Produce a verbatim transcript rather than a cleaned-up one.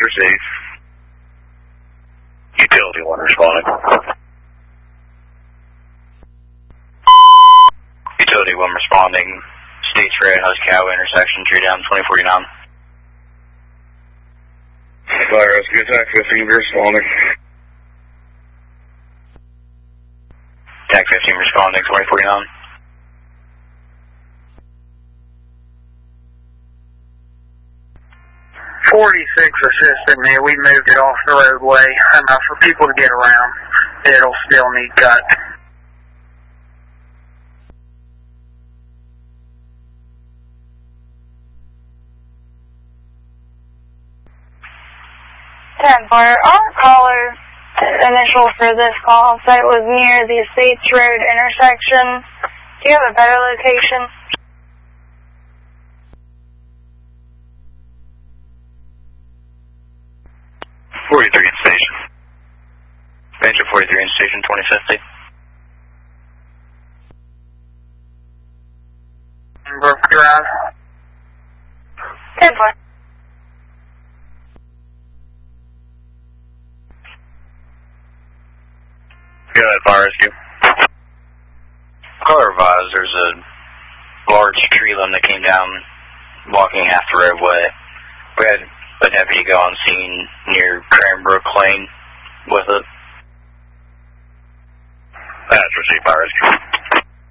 received. Utility one responding. Utility one responding. States Road, Huscow intersection, tree down twenty forty-nine. Fire rescue attack fifteen responding. Attack fifteen responding, twenty forty-nine. forty-six assisted me. We moved it off the roadway. Enough for people to get around. It'll still need cut. ten four, our caller initial for this call site was near the States Road intersection. Do you have a better location? forty-three in station. Ranger forty-three in station, twenty fifty. Brook Drive. ten four. Go ahead, fire rescue. Caller advised there's a large tree limb that came down walking half the roadway. We had a deputy go on scene near Cranbrook Lane with it. That's received, fire rescue.